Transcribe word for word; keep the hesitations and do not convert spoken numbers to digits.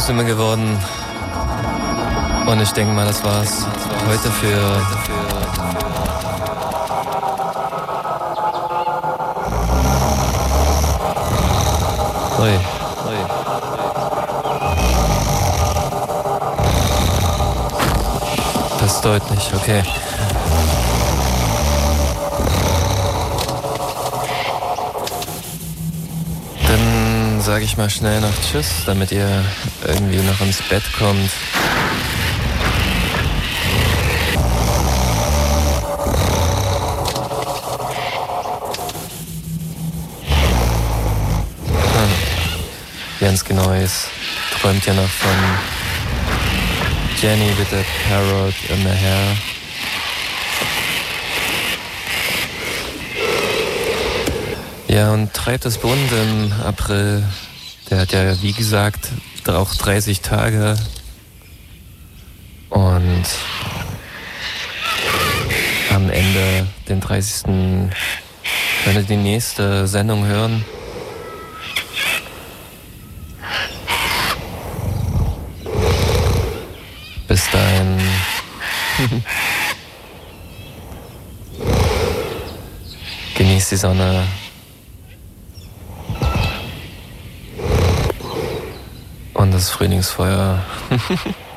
Stimme geworden. Und ich denke mal, das war's heute für Ui, ui. Passt deutlich, okay. Dann sage ich mal schnell noch Tschüss, damit ihr irgendwie noch ins Bett kommt. Jens Genois träumt ja noch von Jenny with a parrot in the hair. Ja, und treibt es bunt im April. Der hat ja, wie gesagt, auch dreißig Tage. Und am Ende, den dreißigsten könnt ihr die nächste Sendung hören. Bis dahin. Genießt die Sonne. Und das Frühlingsfeuer.